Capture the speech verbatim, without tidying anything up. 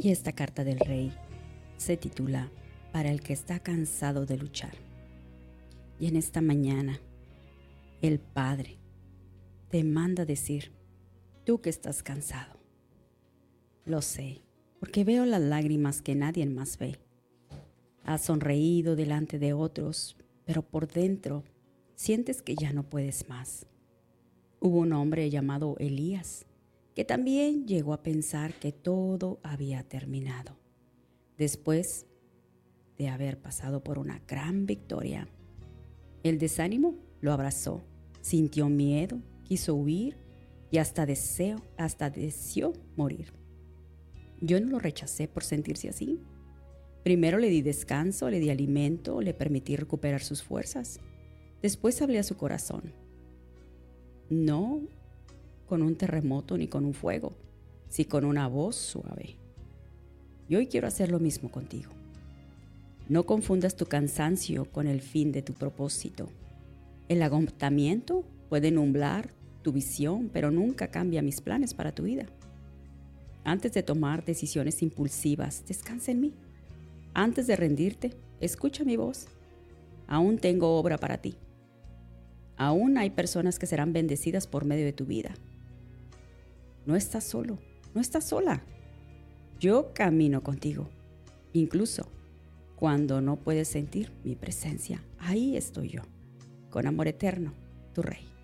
Y esta carta del rey se titula Para el que está cansado de luchar. Y en esta mañana, el Padre te manda decir, tú que estás cansado. Lo sé, porque veo las lágrimas que nadie más ve. Has sonreído delante de otros, pero por dentro sientes que ya no puedes más. Hubo un hombre llamado Elías, que también llegó a pensar que todo había terminado. Después de haber pasado por una gran victoria, el desánimo lo abrazó, sintió miedo, quiso huir y hasta deseo, hasta deseó morir. Yo no lo rechacé por sentirse así. Primero le di descanso, le di alimento, le permití recuperar sus fuerzas. Después hablé a su corazón. No con un terremoto ni con un fuego, sino con una voz suave. Y hoy quiero hacer lo mismo contigo. No confundas tu cansancio con el fin de tu propósito. El agotamiento puede nublar tu visión, pero nunca cambia mis planes para tu vida. Antes de tomar decisiones impulsivas, descansa en mí. Antes de rendirte, escucha mi voz. Aún tengo obra para ti. Aún hay personas que serán bendecidas por medio de tu vida. No estás solo, no estás sola. Yo camino contigo. Incluso cuando no puedes sentir mi presencia, ahí estoy yo. Con amor eterno, tu Rey.